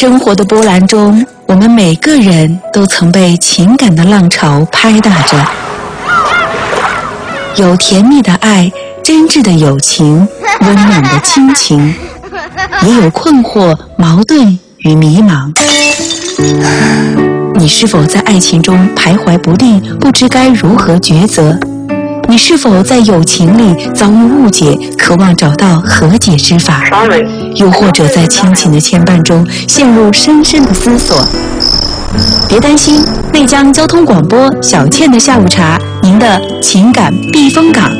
生活的波澜中，我们每个人都曾被情感的浪潮拍打着，有甜蜜的爱，真挚的友情，温暖的亲情，也有困惑、矛盾与迷茫。你是否在爱情中徘徊不定，不知该如何抉择？你是否在友情里遭遇误解，渴望找到和解之法？又或者在亲情的牵绊中陷入深深的思索？别担心，内江交通广播小倩的下午茶，您的情感避风港。